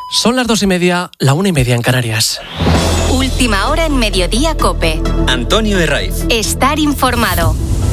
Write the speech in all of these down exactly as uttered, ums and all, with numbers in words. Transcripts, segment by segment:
Son las dos y media, la una y media en Canarias. Última hora en Mediodía COPE. Antonio Herraiz. Estar informado.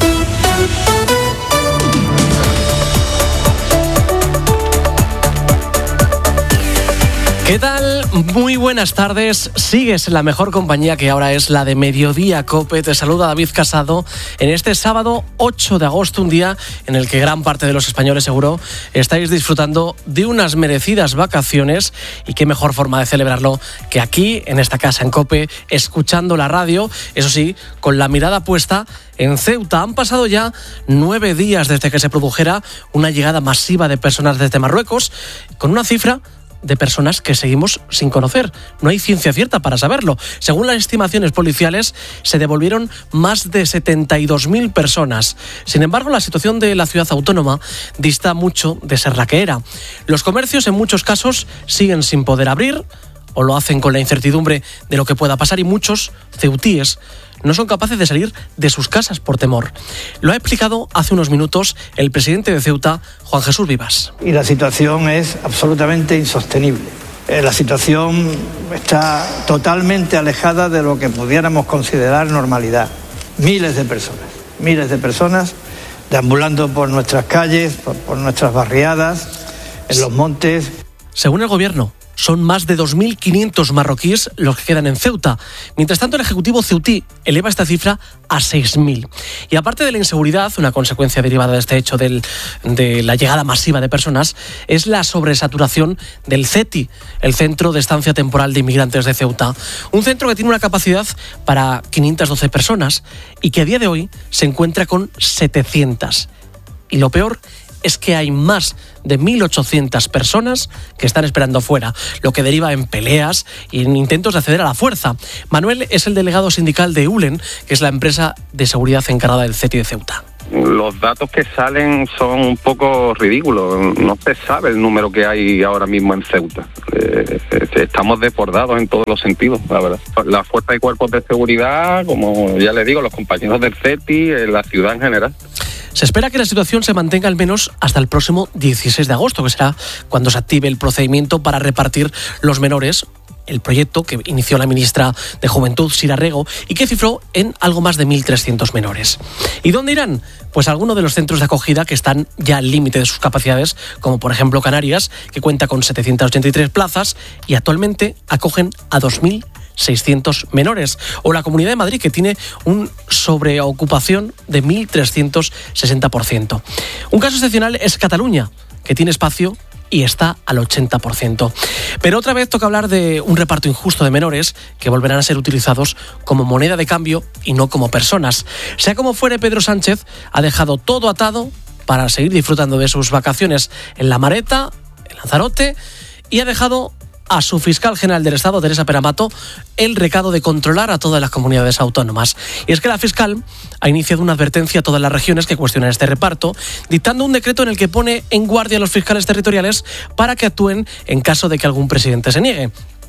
¿Qué tal? Muy buenas tardes. Sigues en la mejor compañía, que ahora es la de Mediodía COPE. Te saluda David Casado en este sábado ocho de agosto, un día en el que gran parte de los españoles seguro estáis disfrutando de unas merecidas vacaciones, y qué mejor forma de celebrarlo que aquí, en esta casa en COPE, escuchando la radio, eso sí, con la mirada puesta en Ceuta. Han pasado ya nueve días desde que se produjera una llegada masiva de personas desde Marruecos, con una cifra de personas que seguimos sin conocer. No hay ciencia cierta para saberlo. Según las estimaciones policiales, se devolvieron más de setenta y dos mil personas. Sin embargo, la situación de la ciudad autónoma dista mucho de ser la que era. Los comercios, en muchos casos, siguen sin poder abrir, o lo hacen con la incertidumbre de lo que pueda pasar, y muchos ceutíes no son capaces de salir de sus casas por temor. Lo ha explicado hace unos minutos el presidente de Ceuta, Juan Jesús Vivas. Y la situación es absolutamente insostenible. La situación está totalmente alejada de lo que pudiéramos considerar normalidad. Miles de personas, miles de personas deambulando por nuestras calles, por, por nuestras barriadas, en los montes. Según el gobierno, son más de dos mil quinientos marroquíes los que quedan en Ceuta. Mientras tanto, el Ejecutivo ceutí eleva esta cifra a seis mil. Y aparte de la inseguridad, una consecuencia derivada de este hecho del, de la llegada masiva de personas, es la sobresaturación del CETI, el Centro de Estancia Temporal de Inmigrantes de Ceuta. Un centro que tiene una capacidad para quinientas doce personas y que a día de hoy se encuentra con setecientas. Y lo peor es que hay más de mil ochocientas personas que están esperando fuera, lo que deriva en peleas y en intentos de acceder a la fuerza. Manuel es el delegado sindical de EULEN, que es la empresa de seguridad encargada del CETI de Ceuta. Los datos que salen son un poco ridículos. No se sabe el número que hay ahora mismo en Ceuta. Eh, estamos desbordados en todos los sentidos, la verdad. La fuerza y cuerpos de seguridad, como ya les digo, los compañeros del CETI, en la ciudad en general. Se espera que la situación se mantenga al menos hasta el próximo dieciséis de agosto, que será cuando se active el procedimiento para repartir los menores, el proyecto que inició la ministra de Juventud, Sira Rego, y que cifró en algo más de mil trescientos menores. ¿Y dónde irán? Pues a algunos de los centros de acogida que están ya al límite de sus capacidades, como por ejemplo Canarias, que cuenta con setecientas ochenta y tres plazas y actualmente acogen a dos mil seiscientos menores, o la Comunidad de Madrid, que tiene una sobreocupación de mil trescientos sesenta por ciento. Un caso excepcional es Cataluña, que tiene espacio y está al ochenta por ciento. Pero otra vez toca hablar de un reparto injusto de menores que volverán a ser utilizados como moneda de cambio y no como personas. Sea como fuere, Pedro Sánchez ha dejado todo atado para seguir disfrutando de sus vacaciones en La Mareta, en Lanzarote, y ha dejado a su fiscal general del Estado, Teresa Peramato, el recado de controlar a todas las comunidades autónomas. Y es que la fiscal ha iniciado una advertencia a todas las regiones que cuestionan este reparto, dictando un decreto en el que pone en guardia a los fiscales territoriales para que actúen en caso de que algún presidente se niegue.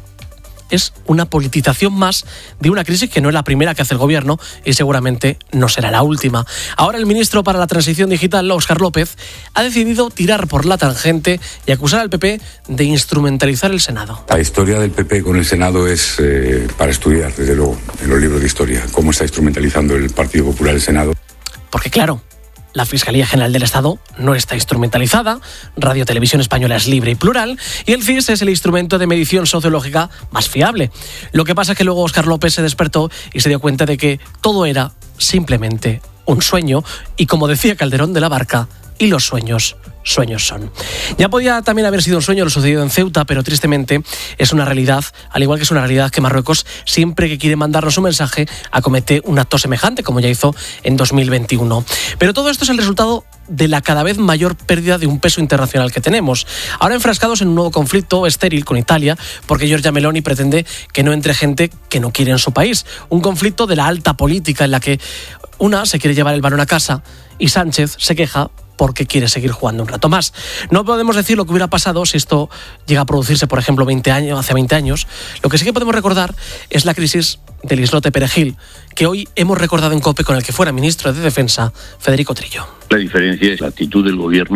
Es una politización más de una crisis que no es la primera que hace el gobierno y seguramente no será la última. Ahora el ministro para la Transición Digital, Óscar López, ha decidido tirar por la tangente y acusar al P P de instrumentalizar el Senado. La historia del P P con el Senado es eh, para estudiar, desde luego, en los libros de historia, cómo está instrumentalizando el Partido Popular el Senado. Porque claro, la Fiscalía General del Estado no está instrumentalizada, Radio Televisión Española es libre y plural, y el C I S es el instrumento de medición sociológica más fiable. Lo que pasa es que luego Óscar López se despertó y se dio cuenta de que todo era simplemente un sueño, y como decía Calderón de la Barca, y los sueños, sueños son. Ya podía también haber sido un sueño lo sucedido en Ceuta, pero tristemente es una realidad, al igual que es una realidad que Marruecos, siempre que quiere mandarnos un mensaje, acomete un acto semejante, como ya hizo en dos mil veintiuno. Pero todo esto es el resultado de la cada vez mayor pérdida de un peso internacional que tenemos. Ahora enfrascados en un nuevo conflicto estéril con Italia, porque Giorgia Meloni pretende que no entre gente que no quiere en su país. Un conflicto de la alta política en la que una se quiere llevar el balón a casa y Sánchez se queja porque quiere seguir jugando un rato más. No podemos decir lo que hubiera pasado si esto llega a producirse, por ejemplo, veinte años, hace veinte años. Lo que sí que podemos recordar es la crisis del islote Perejil, que hoy hemos recordado en COPE con el que fuera ministro de Defensa, Federico Trillo. La diferencia es la actitud del gobierno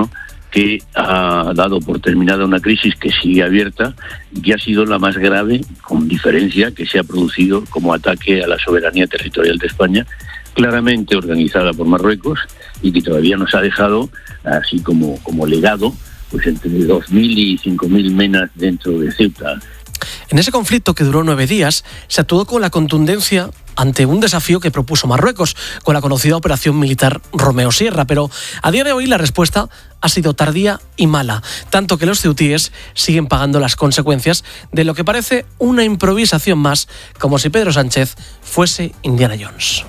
que ha dado por terminada una crisis que sigue abierta y que ha sido la más grave, con diferencia, que se ha producido como ataque a la soberanía territorial de España, claramente organizada por Marruecos y que todavía nos ha dejado, así como, como legado, pues entre dos mil y cinco mil menas dentro de Ceuta. En ese conflicto, que duró nueve días, se actuó con la contundencia ante un desafío que propuso Marruecos, con la conocida operación militar Romeo Sierra. Pero a día de hoy la respuesta ha sido tardía y mala, tanto que los ceutíes siguen pagando las consecuencias de lo que parece una improvisación más, como si Pedro Sánchez fuese Indiana Jones.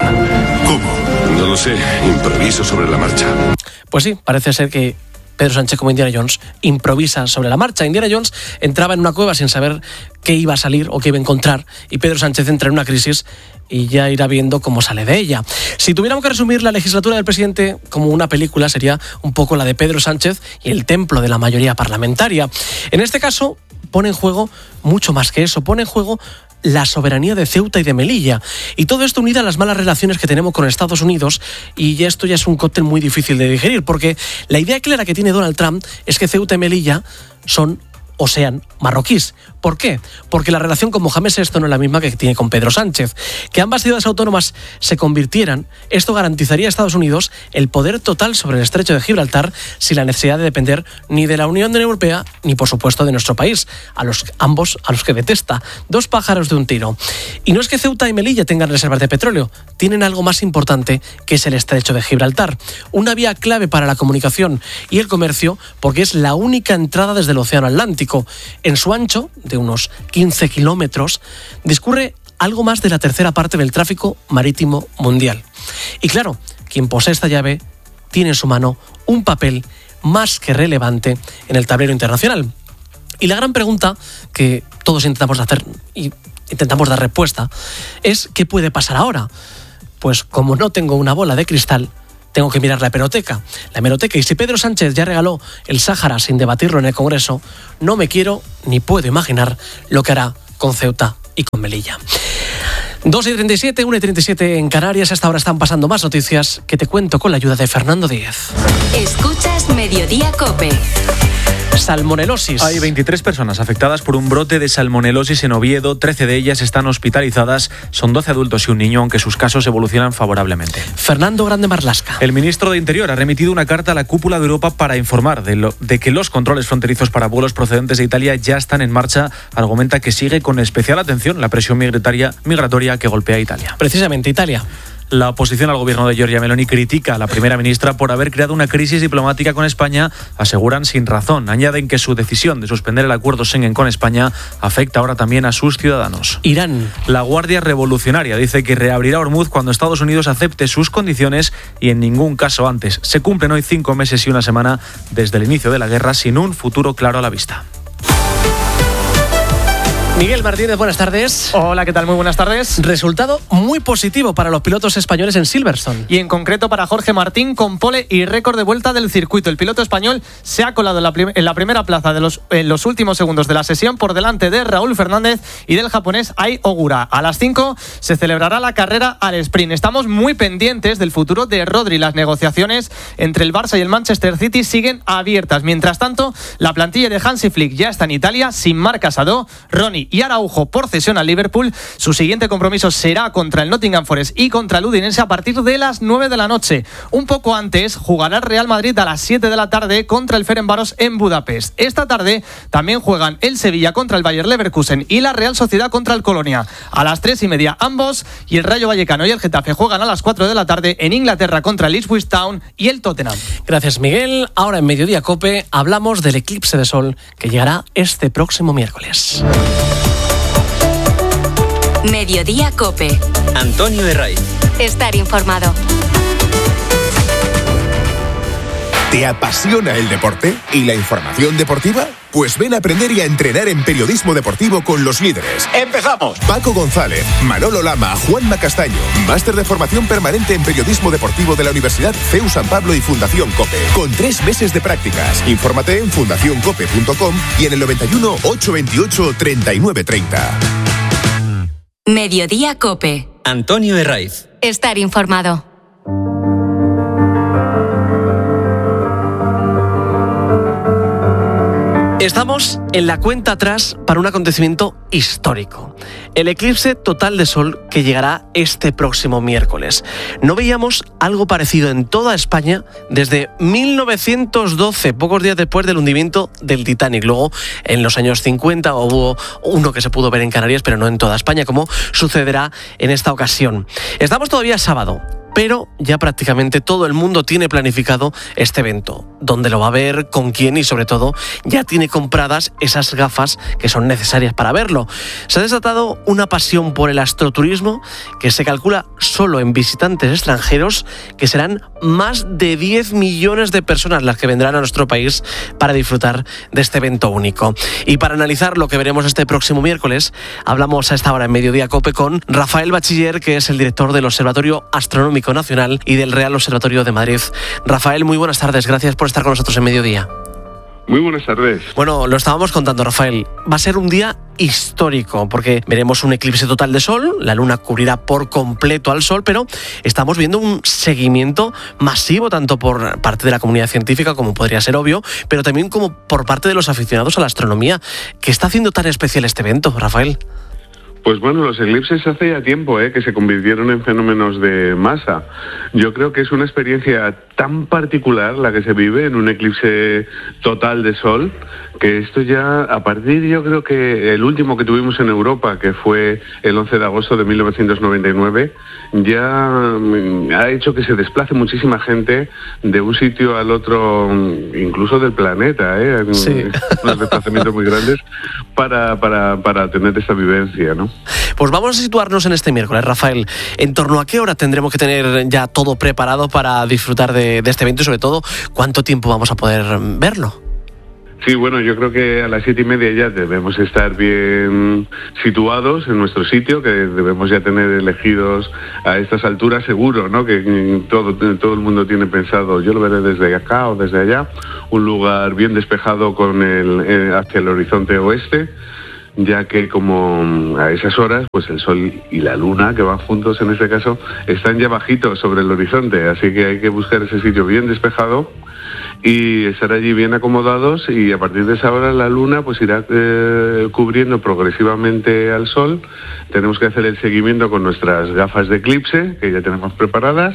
¿Cómo? No lo sé, improviso sobre la marcha. Pues sí, parece ser que Pedro Sánchez, como Indiana Jones, improvisa sobre la marcha. Indiana Jones entraba en una cueva sin saber qué iba a salir o qué iba a encontrar, y Pedro Sánchez entra en una crisis y ya irá viendo cómo sale de ella. Si tuviéramos que resumir la legislatura del presidente como una película, sería un poco la de Pedro Sánchez y el templo de la mayoría parlamentaria. En este caso, pone en juego mucho más que eso, pone en juego la soberanía de Ceuta y de Melilla. Y todo esto unido a las malas relaciones que tenemos con Estados Unidos, y esto ya es un cóctel muy difícil de digerir, porque la idea clara que tiene Donald Trump es que Ceuta y Melilla son o sean marroquíes. ¿Por qué? Porque la relación con Mohamed sexto no es la misma que tiene con Pedro Sánchez. Que ambas ciudades autónomas se convirtieran, esto garantizaría a Estados Unidos el poder total sobre el estrecho de Gibraltar, sin la necesidad de depender ni de la Unión Europea ni, por supuesto, de nuestro país, a los ambos a los que detesta. Dos pájaros de un tiro. Y no es que Ceuta y Melilla tengan reservas de petróleo, tienen algo más importante, que es el estrecho de Gibraltar, una vía clave para la comunicación y el comercio, porque es la única entrada desde el Océano Atlántico. En su ancho, de unos quince kilómetros, discurre algo más de la tercera parte del tráfico marítimo mundial. Y claro, quien posee esta llave tiene en su mano un papel más que relevante en el tablero internacional. Y la gran pregunta que todos intentamos hacer y intentamos dar respuesta es: ¿qué puede pasar ahora? Pues como no tengo una bola de cristal, tengo que mirar la hemeroteca. La hemeroteca, y si Pedro Sánchez ya regaló el Sáhara sin debatirlo en el Congreso, no me quiero ni puedo imaginar lo que hará con Ceuta y con Melilla. dos y treinta y siete, una y treinta y siete en Canarias. Hasta ahora están pasando más noticias que te cuento con la ayuda de Fernando Díez. Escuchas Mediodía COPE. Salmonelosis. Hay veintitrés personas afectadas por un brote de salmonelosis en Oviedo. trece de ellas están hospitalizadas. Son doce adultos y un niño, aunque sus casos evolucionan favorablemente. Fernando Grande Marlasca. El ministro de Interior ha remitido una carta a la cúpula de Europa para informar de, lo, de que los controles fronterizos para vuelos procedentes de Italia ya están en marcha. Argumenta que sigue con especial atención la presión migratoria, migratoria que golpea a Italia. Precisamente Italia. La oposición al gobierno de Giorgia Meloni critica a la primera ministra por haber creado una crisis diplomática con España. Aseguran sin razón. Añaden que su decisión de suspender el acuerdo Schengen con España afecta ahora también a sus ciudadanos. Irán. La Guardia Revolucionaria dice que reabrirá Hormuz cuando Estados Unidos acepte sus condiciones y en ningún caso antes. Se cumplen hoy cinco meses y una semana desde el inicio de la guerra, sin un futuro claro a la vista. Miguel Martínez, buenas tardes. Hola, ¿qué tal? Muy buenas tardes. Resultado muy positivo para los pilotos españoles en Silverstone. Y en concreto para Jorge Martín, con pole y récord de vuelta del circuito. El piloto español se ha colado en la, prim- en la primera plaza de los, en los últimos segundos de la sesión, por delante de Raúl Fernández y del japonés Ai Ogura. A las cinco se celebrará la carrera al sprint. Estamos muy pendientes del futuro de Rodri. Las negociaciones entre el Barça y el Manchester City siguen abiertas. Mientras tanto, la plantilla de Hansi Flick ya está en Italia, sin Marc Casado, Ronny y Araujo por cesión al Liverpool. Su siguiente compromiso será contra el Nottingham Forest y contra el Udinese a partir de las nueve de la noche. Un poco antes jugará el Real Madrid a las siete de la tarde contra el Ferencváros en Budapest. Esta tarde también juegan el Sevilla contra el Bayer Leverkusen y la Real Sociedad contra el Colonia. A las tres y media ambos, y el Rayo Vallecano y el Getafe juegan a las cuatro de la tarde en Inglaterra contra el Ipswich Town y el Tottenham. Gracias, Miguel. Ahora en Mediodía COPE hablamos del eclipse de sol que llegará este próximo miércoles. Mediodía COPE. Antonio Herraiz. Estar informado. ¿Te apasiona el deporte y la información deportiva? Pues ven a aprender y a entrenar en periodismo deportivo con los líderes. ¡Empezamos! Paco González, Manolo Lama, Juanma Castaño. Máster de formación permanente en periodismo deportivo de la Universidad C E U San Pablo y Fundación COPE. Con tres meses de prácticas. Infórmate en fundación cope punto com y en el noventa y uno, ochocientos veintiocho, treinta y nueve treinta. Mediodía COPE. Antonio Herraiz. Estar informado. Estamos en la cuenta atrás para un acontecimiento histórico. El eclipse total de Sol que llegará este próximo miércoles. No veíamos algo parecido en toda España desde mil novecientos doce, pocos días después del hundimiento del Titanic. Luego, en los años cincuenta, hubo uno que se pudo ver en Canarias, pero no en toda España, como sucederá en esta ocasión. Estamos todavía sábado, pero ya prácticamente todo el mundo tiene planificado este evento. Dónde lo va a ver, con quién y sobre todo ya tiene compradas esas gafas que son necesarias para verlo. Se ha desatado una pasión por el astroturismo que se calcula solo en visitantes extranjeros que serán más de diez millones de personas las que vendrán a nuestro país para disfrutar de este evento único. Y para analizar lo que veremos este próximo miércoles, hablamos a esta hora en Mediodía Cope con Rafael Bachiller, que es el director del Observatorio Astronómico Nacional y del Real Observatorio de Madrid. Rafael, muy buenas tardes, gracias por estar con nosotros en Mediodía. Muy buenas tardes. Bueno, lo estábamos contando, Rafael, va a ser un día histórico porque veremos un eclipse total de Sol, la Luna cubrirá por completo al Sol, pero estamos viendo un seguimiento masivo tanto por parte de la comunidad científica, como podría ser obvio, pero también como por parte de los aficionados a la astronomía. ¿Qué está haciendo tan especial este evento, Rafael? Pues bueno, los eclipses hace ya tiempo ¿eh? que se convirtieron en fenómenos de masa. Yo creo que es una experiencia tan particular la que se vive en un eclipse total de Sol, que esto ya, a partir, yo creo que el último que tuvimos en Europa, que fue el once de agosto de mil novecientos noventa y nueve, ya ha hecho que se desplace muchísima gente de un sitio al otro, incluso del planeta, ¿eh? Sí. Unos desplazamientos muy grandes para, para, para tener esta vivencia, ¿no? Pues vamos a situarnos en este miércoles, Rafael. ¿En torno a qué hora tendremos que tener ya todo preparado para disfrutar de, de este evento y sobre todo cuánto tiempo vamos a poder verlo? Sí, bueno, yo creo que a las siete y media ya debemos estar bien situados en nuestro sitio, que debemos ya tener elegidos a estas alturas seguro, ¿no? Que todo, todo el mundo tiene pensado, yo lo veré desde acá o desde allá, un lugar bien despejado con el, eh, hacia el horizonte oeste, ya que como a esas horas, pues el Sol y la Luna, que van juntos en este caso, están ya bajitos sobre el horizonte, así que hay que buscar ese sitio bien despejado y estar allí bien acomodados, y a partir de esa hora la Luna pues irá eh, cubriendo progresivamente al Sol. Tenemos que hacer el seguimiento con nuestras gafas de eclipse, que ya tenemos preparadas,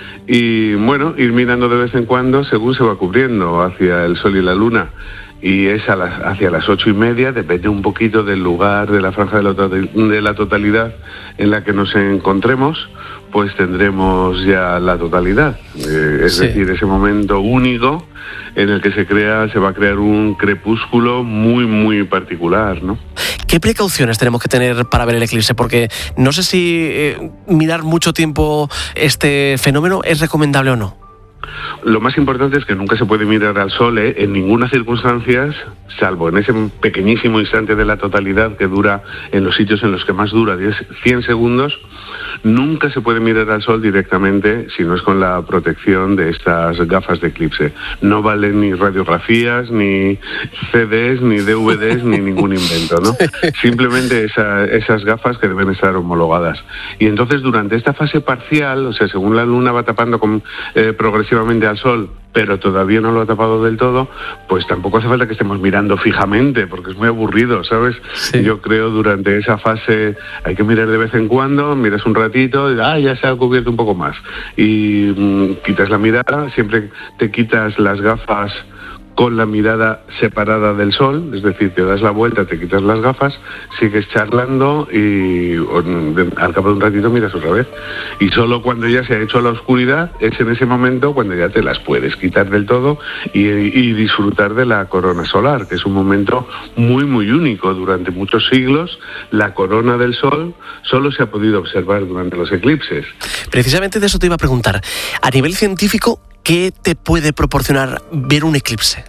y bueno, ir mirando de vez en cuando según se va cubriendo hacia el Sol y la Luna. Y es a las, hacia las ocho y media, depende un poquito del lugar, de la franja de la, de la totalidad en la que nos encontremos, pues tendremos ya la totalidad. Eh, es sí. decir, ese momento único en el que se crea, se va a crear un crepúsculo muy, muy particular, ¿no? ¿Qué precauciones tenemos que tener para ver el eclipse? Porque no sé si eh, mirar mucho tiempo este fenómeno es recomendable o no. Lo más importante es que nunca se puede mirar al Sol ¿eh? en ninguna circunstancia, salvo en ese pequeñísimo instante de la totalidad que dura en los sitios en los que más dura, cien segundos. Nunca se puede mirar al Sol directamente si no es con la protección de estas gafas de eclipse. No valen ni radiografías, ni C Ds, ni D V Ds, ni ningún invento, ¿no? Simplemente esa, esas gafas que deben estar homologadas. Y entonces durante esta fase parcial, o sea, según la Luna va tapando con, eh, progresivamente al Sol, pero todavía no lo ha tapado del todo, pues tampoco hace falta que estemos mirando fijamente, porque es muy aburrido, ¿sabes? Sí. Yo creo durante esa fase hay que mirar de vez en cuando, miras un ratito, y ah, ya se ha cubierto un poco más. Y mmm, quitas la mirada, siempre te quitas las gafas con la mirada separada del Sol, es decir, te das la vuelta, te quitas las gafas, sigues charlando y al cabo de un ratito miras otra vez. Y solo cuando ya se ha hecho la oscuridad es en ese momento cuando ya te las puedes quitar del todo y, y disfrutar de la corona solar, que es un momento muy, muy único. Durante muchos siglos la corona del Sol solo se ha podido observar durante los eclipses. Precisamente de eso te iba a preguntar. A nivel científico, ¿qué te puede proporcionar ver un eclipse?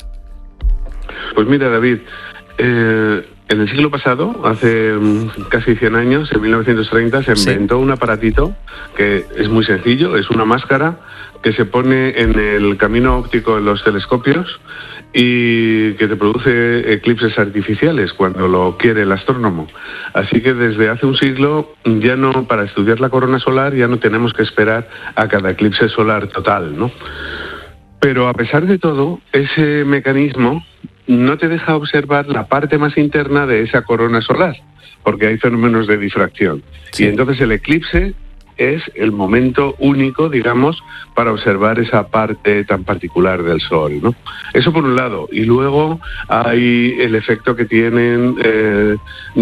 Pues mira, David, eh, en el siglo pasado, hace casi cien años, en mil novecientos treinta, se inventó sí. un aparatito que es muy sencillo, es una máscara que se pone en el camino óptico de los telescopios y que te produce eclipses artificiales cuando lo quiere el astrónomo. Así que desde hace un siglo ya no, para estudiar la corona solar ya no tenemos que esperar a cada eclipse solar total, ¿no? Pero a pesar de todo, ese mecanismo no te deja observar la parte más interna de esa corona solar, porque hay fenómenos de difracción. Sí. Y entonces el eclipse es el momento único, digamos, para observar esa parte tan particular del Sol, ¿no? Eso por un lado. Y luego hay el efecto que tienen eh,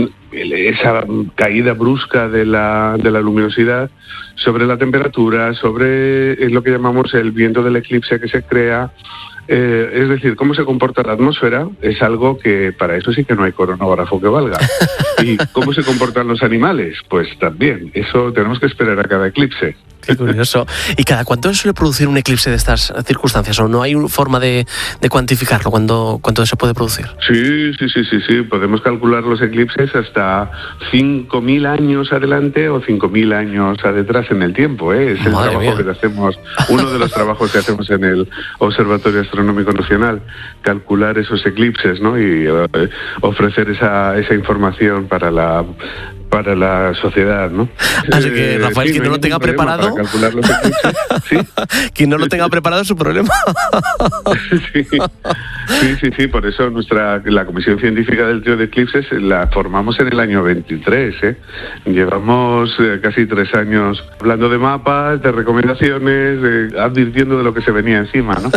esa caída brusca de la, de la luminosidad sobre la temperatura, sobre lo que llamamos el viento del eclipse que se crea. Eh, es decir, cómo se comporta la atmósfera es algo que para eso sí que no hay cronógrafo que valga. ¿Y cómo se comportan los animales? Pues también, eso tenemos que esperar a cada eclipse. Qué curioso. ¿Y cada cuánto suele producir un eclipse de estas circunstancias? ¿O no hay forma de, de cuantificarlo? ¿Cuándo, ¿Cuánto se puede producir? Sí, sí, sí, sí, sí. Podemos calcular los eclipses hasta cinco mil años adelante o cinco mil años atrás en el tiempo, ¿eh? Es el Madre trabajo mía. que hacemos, uno de los trabajos que hacemos en el Observatorio Astronómico Nacional, calcular esos eclipses, ¿no? Y eh, ofrecer esa, esa información para la para la sociedad, ¿no? Así que, Rafael, eh, sí, quien no, no lo tenga preparado, calcular los eclipses, ¿sí? quien no lo tenga preparado es su problema. sí, sí, sí, sí, por eso nuestra la Comisión Científica del Trío de Eclipses la formamos en el año veintitrés, ¿eh? Llevamos eh, casi tres años hablando de mapas, de recomendaciones, de, advirtiendo de lo que se venía encima, ¿no?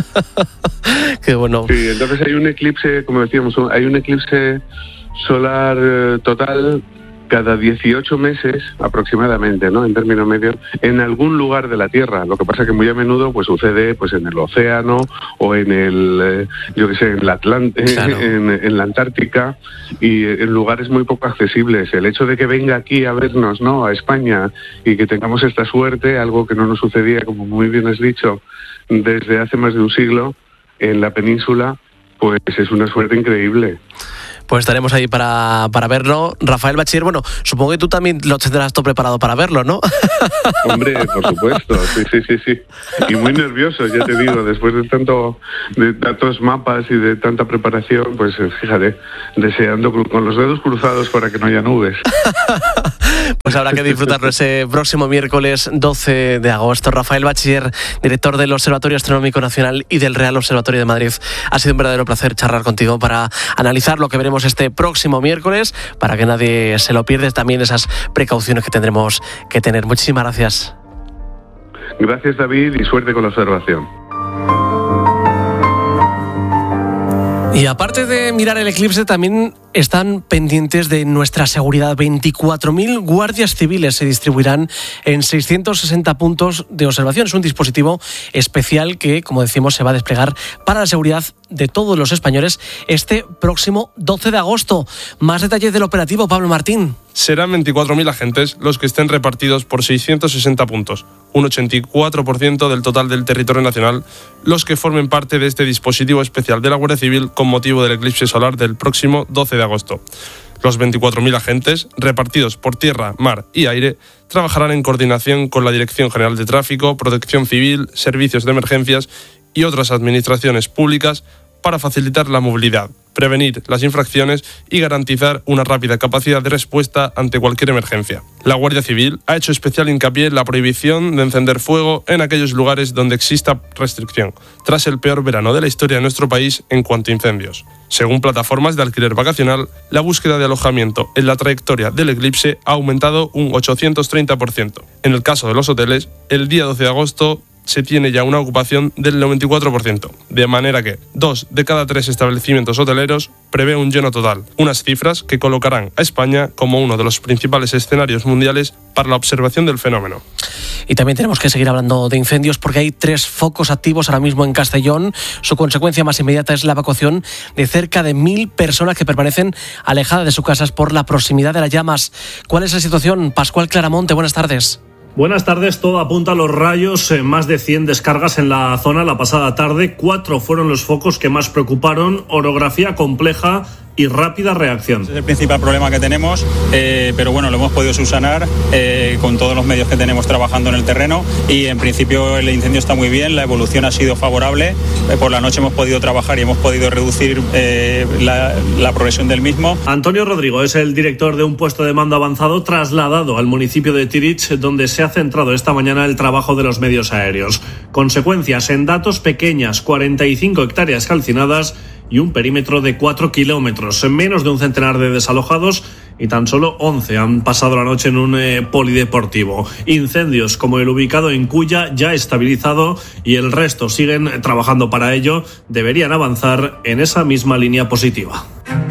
Qué bueno. Sí, entonces hay un eclipse, como decíamos, hay un eclipse solar eh, total cada dieciocho meses aproximadamente, ¿no? En términos medios, en algún lugar de la Tierra. Lo que pasa que muy a menudo pues sucede pues en el océano o en el, eh, yo qué sé, en la Atlántica, claro. en, en la Antártica y en lugares muy poco accesibles. El hecho de que venga aquí a vernos, ¿no? A España y que tengamos esta suerte, algo que no nos sucedía, como muy bien has dicho, desde hace más de un siglo en la península, pues es una suerte increíble. Pues estaremos ahí para, para verlo. Rafael Bachiller, bueno, supongo que tú también lo tendrás todo preparado para verlo, ¿no? Hombre, por supuesto, sí, sí, sí, sí. Y muy nervioso, ya te digo, después de tanto, de tantos mapas y de tanta preparación, pues fíjate, deseando con los dedos cruzados para que no haya nubes. Pues habrá que disfrutarlo ese próximo miércoles doce de agosto. Rafael Bachiller, director del Observatorio Astronómico Nacional y del Real Observatorio de Madrid. Ha sido un verdadero placer charlar contigo para analizar lo que veremos este próximo miércoles, para que nadie se lo pierda, también esas precauciones que tendremos que tener. Muchísimas gracias. Gracias, David, y suerte con la observación. Y aparte de mirar el eclipse, también están pendientes de nuestra seguridad. veinticuatro mil guardias civiles se distribuirán en seiscientos sesenta puntos de observación. Es un dispositivo especial que, como decimos, se va a desplegar para la seguridad de todos los españoles este próximo doce de agosto. Más detalles del operativo, Pablo Martín. Serán veinticuatro mil agentes los que estén repartidos por seiscientos sesenta puntos, un ochenta y cuatro por ciento del total del territorio nacional, los que formen parte de este dispositivo especial de la Guardia Civil con motivo del eclipse solar del próximo doce de agosto. Los veinticuatro mil agentes, repartidos por tierra, mar y aire, trabajarán en coordinación con la Dirección General de Tráfico, Protección Civil, Servicios de Emergencias y otras administraciones públicas para facilitar la movilidad, prevenir las infracciones y garantizar una rápida capacidad de respuesta ante cualquier emergencia. La Guardia Civil ha hecho especial hincapié en la prohibición de encender fuego en aquellos lugares donde exista restricción, tras el peor verano de la historia de nuestro país en cuanto a incendios. Según plataformas de alquiler vacacional, la búsqueda de alojamiento en la trayectoria del eclipse ha aumentado un ochocientos treinta por ciento. En el caso de los hoteles, el día doce de agosto se tiene ya una ocupación del noventa y cuatro por ciento, de manera que dos de cada tres establecimientos hoteleros prevé un lleno total, unas cifras que colocarán a España como uno de los principales escenarios mundiales para la observación del fenómeno. Y también tenemos que seguir hablando de incendios porque hay tres focos activos ahora mismo en Castellón. Su consecuencia más inmediata es la evacuación de cerca de mil personas que permanecen alejadas de sus casas por la proximidad de las llamas. ¿Cuál es la situación? Pascual Claramonte, buenas tardes. Buenas tardes, todo apunta a los rayos, eh, más de cien descargas en la zona la pasada tarde, cuatro fueron los focos que más preocuparon, orografía compleja y rápida reacción. Es el principal problema que tenemos, eh, pero bueno, lo hemos podido subsanar eh, con todos los medios que tenemos trabajando en el terreno y en principio el incendio está muy bien, la evolución ha sido favorable, eh, por la noche hemos podido trabajar y hemos podido reducir eh, la, la progresión del mismo. Antonio Rodrigo es el director de un puesto de mando avanzado trasladado al municipio de Tirich, donde se ha centrado esta mañana el trabajo de los medios aéreos. Consecuencias en datos pequeñas, cuarenta y cinco hectáreas calcinadas y un perímetro de cuatro kilómetros. Menos de un centenar de desalojados y tan solo once han pasado la noche en un eh, polideportivo. Incendios como el ubicado en Cuya ya estabilizado y el resto siguen trabajando para ello. Deberían avanzar en esa misma línea positiva.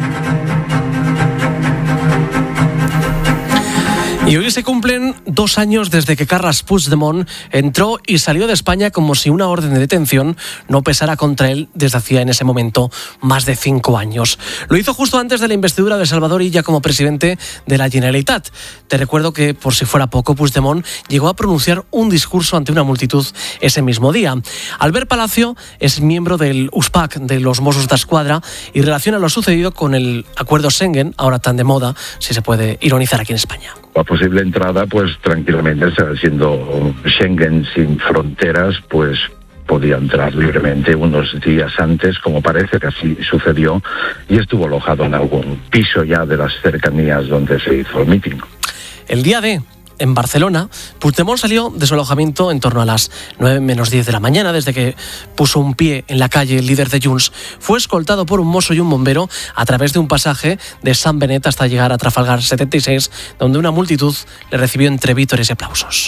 Y hoy se cumplen dos años desde que Carles Puigdemont entró y salió de España como si una orden de detención no pesara contra él desde hacía en ese momento más de cinco años. Lo hizo justo antes de la investidura de Salvador Illa como presidente de la Generalitat. Te recuerdo que, por si fuera poco, Puigdemont llegó a pronunciar un discurso ante una multitud ese mismo día. Albert Palacio es miembro del U S P A C, de los Mossos d'Esquadra, y relaciona lo sucedido con el acuerdo Schengen, ahora tan de moda, si se puede ironizar aquí en España. La posible entrada, pues tranquilamente, siendo Schengen sin fronteras, pues podía entrar libremente unos días antes, como parece que así sucedió, y estuvo alojado en algún piso ya de las cercanías donde se hizo el mitin. El día de... En Barcelona, Puigdemont salió de su alojamiento en torno a las nueve menos diez de la mañana. Desde que puso un pie en la calle, el líder de Junts fue escoltado por un mozo y un bombero a través de un pasaje de San Benet hasta llegar a Trafalgar setenta y seis, donde una multitud le recibió entre vítores y aplausos.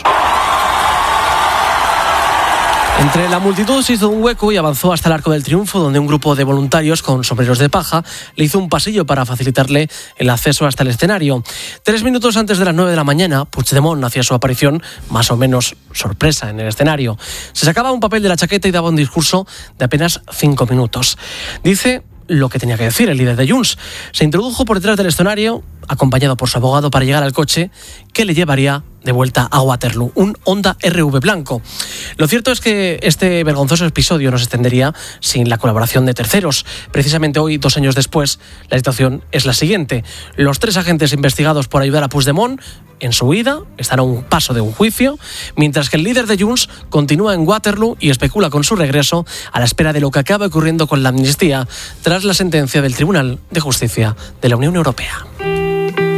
Entre la multitud se hizo un hueco y avanzó hasta el Arco del Triunfo, donde un grupo de voluntarios con sombreros de paja le hizo un pasillo para facilitarle el acceso hasta el escenario. Tres minutos antes de las nueve de la mañana, Puigdemont hacía su aparición, más o menos sorpresa, en el escenario. Se sacaba un papel de la chaqueta y daba un discurso de apenas cinco minutos. Dice lo que tenía que decir el líder de Junts. Se introdujo por detrás del escenario, acompañado por su abogado, para llegar al coche que le llevaría de vuelta a Waterloo, un Honda R V blanco. Lo cierto es que este vergonzoso episodio no se extendería sin la colaboración de terceros. Precisamente hoy, dos años después, la situación es la siguiente. Los tres agentes investigados por ayudar a Puigdemont en su huida están a un paso de un juicio, mientras que el líder de Junts continúa en Waterloo y especula con su regreso a la espera de lo que acabe ocurriendo con la amnistía tras la sentencia del Tribunal de Justicia de la Unión Europea.